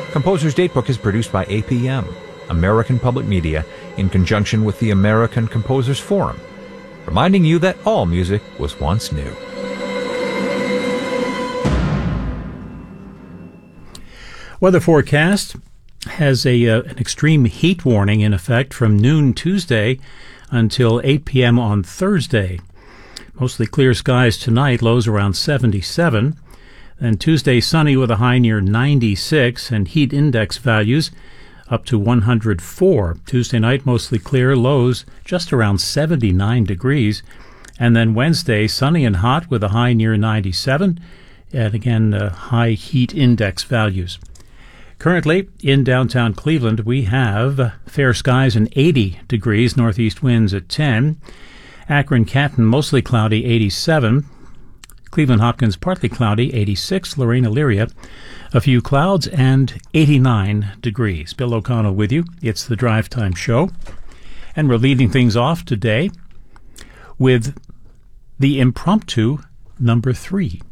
Composer's Datebook is produced by APM, American Public Media, in conjunction with the American Composers Forum, reminding you that all music was once new. Weather forecast has an extreme heat warning in effect from noon Tuesday until 8 p.m. on Thursday. Mostly clear skies tonight, lows around 77. Then Tuesday sunny with a high near 96 and heat index values up to 104. Tuesday night mostly clear, lows just around 79 degrees. And then Wednesday sunny and hot with a high near 97 and again high heat index values. Currently in downtown Cleveland we have fair skies and 80 degrees, northeast winds at 10. Akron, Canton, mostly cloudy, 87. Cleveland Hopkins, partly cloudy, 86. Lorraine, Elyria, a few clouds, and 89 degrees. Bill O'Connell with you. It's the Drive Time Show. And we're leading things off today with the impromptu number 3.